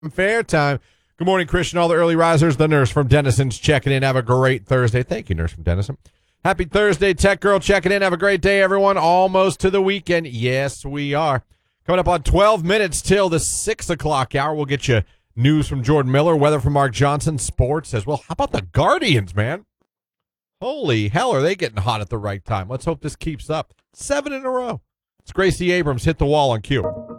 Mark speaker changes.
Speaker 1: Fair time. Good morning, Christian. All the early risers. The nurse from Denison's checking in. Have a great Thursday. Thank you, nurse from Denison. Happy Thursday, Tech Girl checking in. Have a great day, everyone. Almost to the weekend. Yes, we are. Coming up on 12 minutes till the 6 o'clock hour. We'll get you news from Jordan Miller, weather from Mark Johnson, sports as well. How about the Guardians, man? Holy hell, are they getting hot at the right time? Let's hope this keeps up. 7 in a row. It's Gracie Abrams hit the wall on cue.